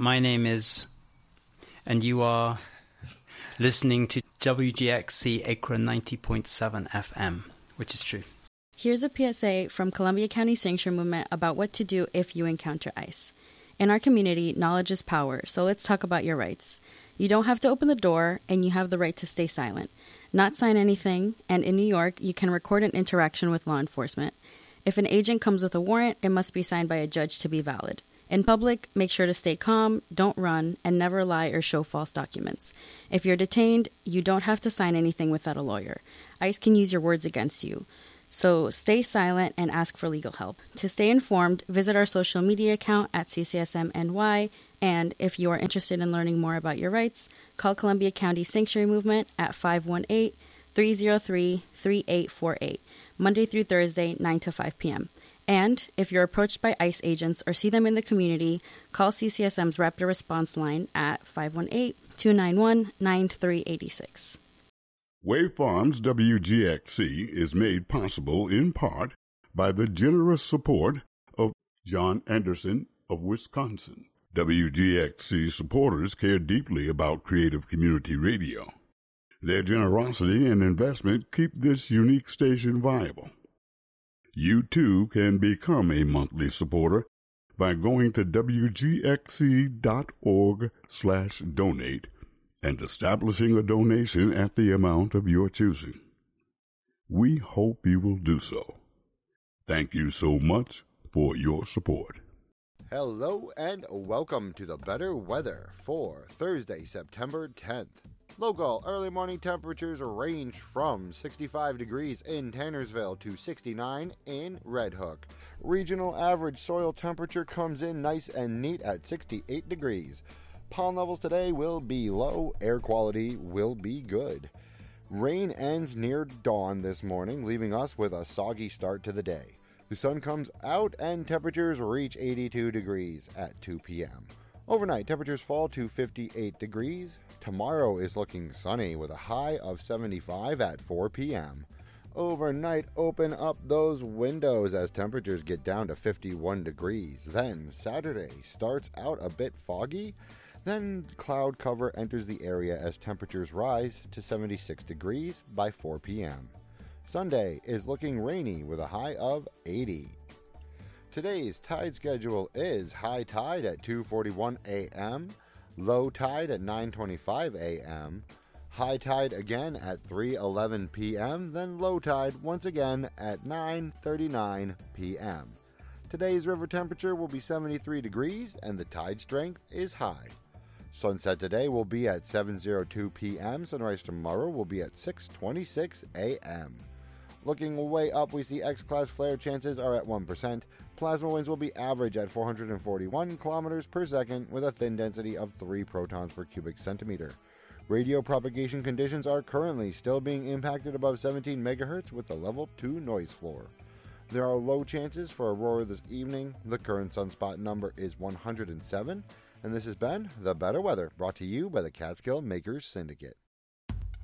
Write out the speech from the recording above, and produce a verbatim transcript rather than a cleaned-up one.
My name is, and you are listening to W G X C Acra ninety point seven F M, which is true. Here's a P S A from Columbia County Sanctuary Movement about what to do if you encounter ICE. In our community, knowledge is power, so let's talk about your rights. You don't have to open the door, and you have the right to stay silent, not sign anything, and in New York, you can record an interaction with law enforcement. If an agent comes with a warrant, it must be signed by a judge to be valid. In public, make sure to stay calm, don't run, and never lie or show false documents. If you're detained, you don't have to sign anything without a lawyer. ICE can use your words against you. So stay silent and ask for legal help. To stay informed, visit our social media account at C C S M N Y, and if you are interested in learning more about your rights, call Columbia County Sanctuary Movement at five one eight, three oh three, three eight four eight, Monday through Thursday, nine to five p.m. And if you're approached by ICE agents or see them in the community, call C C S M's Rapid Response Line at five one eight, two nine one, nine three eight six. Wave Farms W G X C is made possible in part by the generous support of John Anderson of Wisconsin. W G X C supporters care deeply about creative community radio. Their generosity and investment keep this unique station viable. You too can become a monthly supporter by going to wgxc.org slash donate and establishing a donation at the amount of your choosing. We hope you will do so. Thank you so much for your support. Hello and welcome to the better weather for Thursday, September tenth. Local early morning temperatures range from sixty-five degrees in Tannersville to sixty-nine in Red Hook. Regional average soil temperature comes in nice and neat at sixty-eight degrees. Pollen levels today will be low, air quality will be good. Rain ends near dawn this morning, leaving us with a soggy start to the day. The sun comes out and temperatures reach eighty-two degrees at two p.m. Overnight, temperatures fall to fifty-eight degrees. Tomorrow is looking sunny with a high of seventy-five at four p.m. Overnight, open up those windows as temperatures get down to fifty-one degrees. Then Saturday starts out a bit foggy. Then cloud cover enters the area as temperatures rise to seventy-six degrees by four p.m. Sunday is looking rainy with a high of eighty. Today's tide schedule is high tide at two forty-one a.m., low tide at nine twenty-five a.m., high tide again at three eleven p.m., then low tide once again at nine thirty-nine p.m. Today's river temperature will be seventy-three degrees and the tide strength is high. Sunset today will be at seven oh two p.m. Sunrise tomorrow will be at six twenty-six a.m. Looking way up, we see X-class flare chances are at one percent. Plasma winds will be average at four hundred forty-one kilometers per second with a thin density of three protons per cubic centimeter. Radio propagation conditions are currently still being impacted above seventeen megahertz with a level two noise floor. There are low chances for aurora this evening. The current sunspot number is one hundred seven. And this has been The Better Weather, brought to you by the Catskill Makers Syndicate.